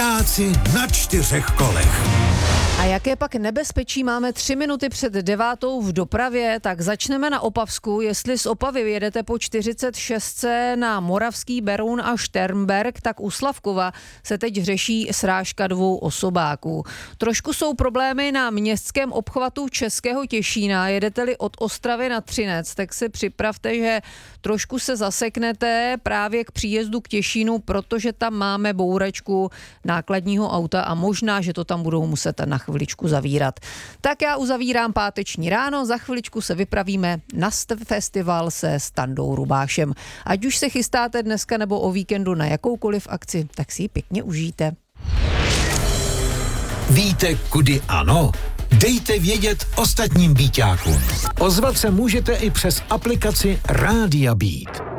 Vodáci na 4 kolech. A jaké pak nebezpečí máme 3 minuty před 9 v dopravě, tak začneme na Opavsku. Jestli z Opavy jedete po 46 na Moravský Beroun a Šternberk, tak u Slavkova se teď řeší srážka 2 osobáků. Trošku jsou problémy na městském obchvatu Českého Těšína. Jedete-li od Ostravy na Třinec, tak si připravte, že trošku se zaseknete právě k příjezdu k Těšínu, protože tam máme bouračku nákladního auta a možná, že to tam budou muset na chviličku zavírat. Tak já uzavírám páteční ráno, za chviličku se vypravíme na festival se Standou Rubášem. Ať už se chystáte dneska nebo o víkendu na jakoukoliv akci, tak si ji pěkně užijte. Víte, kudy ano? Dejte vědět ostatním Bíťákům. Ozvat se můžete i přes aplikaci Rádia Beat.